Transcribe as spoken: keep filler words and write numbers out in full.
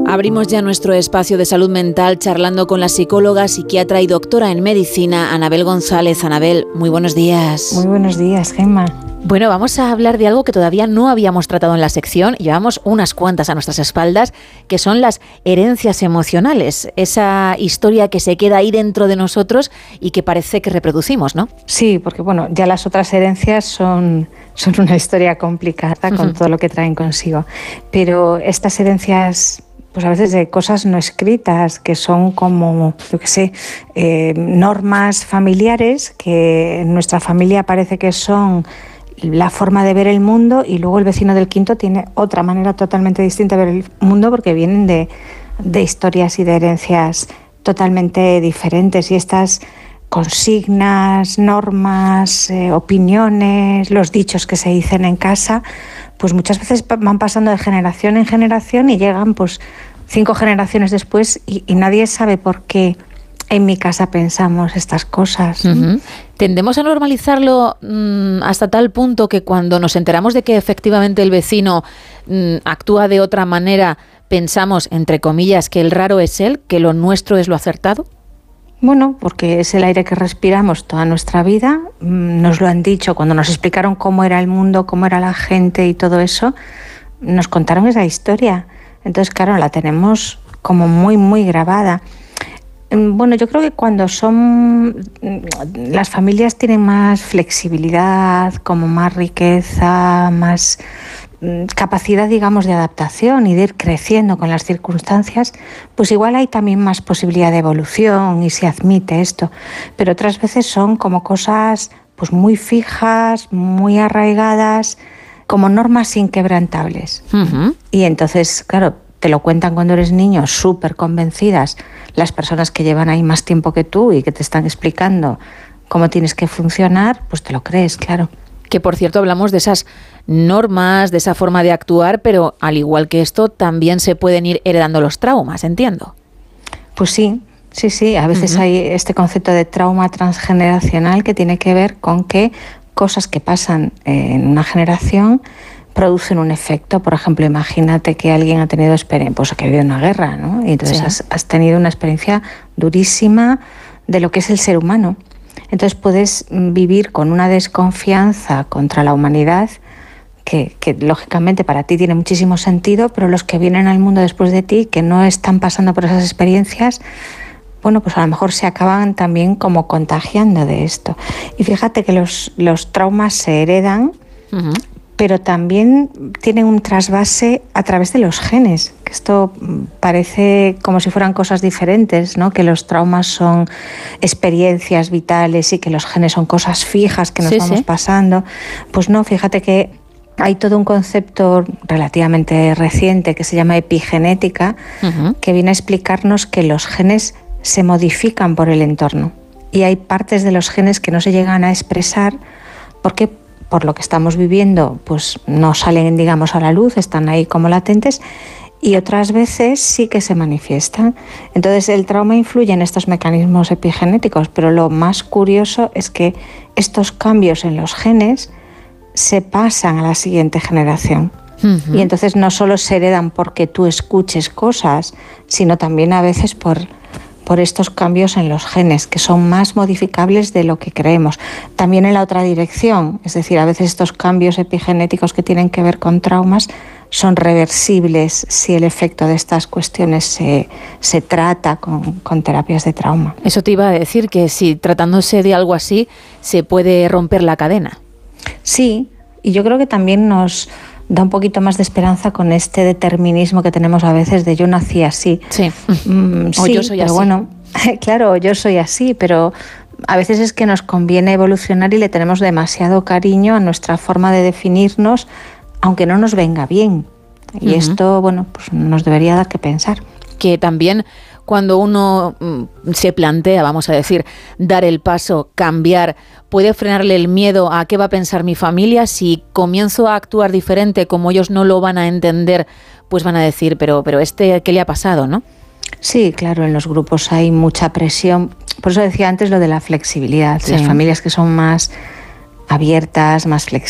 Abrimos ya nuestro espacio de salud mental charlando con la psicóloga, psiquiatra y doctora en medicina, Anabel González. Anabel, muy buenos días. Muy buenos días, Gemma. Bueno, vamos a hablar de algo que todavía no habíamos tratado en la sección. Llevamos unas cuantas a nuestras espaldas, que son las herencias emocionales. Esa historia que se queda ahí dentro de nosotros y que parece que reproducimos, ¿no? Sí, porque bueno, ya las otras herencias son, son una historia complicada con uh-huh. todo lo que traen consigo. Pero estas herencias, pues a veces de cosas no escritas, que son como, yo qué sé, eh, normas familiares que en nuestra familia parece que son la forma de ver el mundo, y luego el vecino del quinto tiene otra manera totalmente distinta de ver el mundo, porque vienen de, de historias y de herencias totalmente diferentes. Y estas consignas, normas, eh, opiniones, los dichos que se dicen en casa, pues muchas veces van pasando de generación en generación y llegan pues cinco generaciones después y, y nadie sabe por qué en mi casa pensamos estas cosas. Uh-huh. Tendemos a normalizarlo mmm, hasta tal punto que cuando nos enteramos de que efectivamente el vecino mmm, actúa de otra manera, pensamos, entre comillas, que el raro es él, que lo nuestro es lo acertado. Bueno, porque es el aire que respiramos toda nuestra vida. Nos lo han dicho cuando nos explicaron cómo era el mundo, cómo era la gente y todo eso. Nos contaron esa historia. Entonces, claro, la tenemos como muy, muy grabada. Bueno, yo creo que cuando son... las familias tienen más flexibilidad, como más riqueza, más capacidad, digamos, de adaptación y de ir creciendo con las circunstancias, pues igual hay también más posibilidad de evolución y se admite esto. Pero otras veces son como cosas pues muy fijas, muy arraigadas, como normas inquebrantables. Uh-huh. Y entonces, claro, te lo cuentan cuando eres niño, súper convencidas, las personas que llevan ahí más tiempo que tú y que te están explicando cómo tienes que funcionar, pues te lo crees, claro. Que, por cierto, hablamos de esas normas, de esa forma de actuar, pero al igual que esto, también se pueden ir heredando los traumas, entiendo. Pues sí, sí, sí. A veces uh-huh. hay este concepto de trauma transgeneracional que tiene que ver con que cosas que pasan en una generación producen un efecto. Por ejemplo, imagínate que alguien ha tenido experiencia, pues que ha habido una guerra, ¿no? Y entonces sí. has, has tenido una experiencia durísima de lo que es el ser humano. Entonces puedes vivir con una desconfianza contra la humanidad que, que lógicamente para ti tiene muchísimo sentido, pero los que vienen al mundo después de ti, que no están pasando por esas experiencias, bueno, pues a lo mejor se acaban también como contagiando de esto. Y fíjate que los, los traumas se heredan, uh-huh. pero también tienen un trasvase a través de los genes, que esto parece como si fueran cosas diferentes, ¿no? Que los traumas son experiencias vitales y que los genes son cosas fijas que nos sí, vamos sí. pasando. Pues no, fíjate que hay todo un concepto relativamente reciente que se llama epigenética, uh-huh. que viene a explicarnos que los genes se modifican por el entorno y hay partes de los genes que no se llegan a expresar porque por lo que estamos viviendo, pues no salen, digamos, a la luz, están ahí como latentes, y otras veces sí que se manifiestan. Entonces el trauma influye en estos mecanismos epigenéticos, pero lo más curioso es que estos cambios en los genes se pasan a la siguiente generación. Uh-huh. Y entonces no solo se heredan porque tú escuches cosas, sino también a veces por... por estos cambios en los genes, que son más modificables de lo que creemos. También en la otra dirección, es decir, a veces estos cambios epigenéticos que tienen que ver con traumas son reversibles si el efecto de estas cuestiones se, se trata con, con terapias de trauma. Eso te iba a decir, que si tratándose de algo así, se puede romper la cadena. Sí, y yo creo que también nos da un poquito más de esperanza con este determinismo que tenemos a veces de yo nací así. Sí, mm, o sí, yo soy pero así. Bueno, claro, yo soy así, pero a veces es que nos conviene evolucionar y le tenemos demasiado cariño a nuestra forma de definirnos, aunque no nos venga bien. Y uh-huh. esto, bueno, pues nos debería dar que pensar. Que también cuando uno mm, se plantea, vamos a decir, dar el paso, cambiar, puede frenarle el miedo a qué va a pensar mi familia. Si comienzo a actuar diferente, como ellos no lo van a entender, pues van a decir, pero, pero este, ¿qué le ha pasado, no? Sí, claro, en los grupos hay mucha presión. Por eso decía antes lo de la flexibilidad. Sí. Las familias que son más abiertas, más flexibles,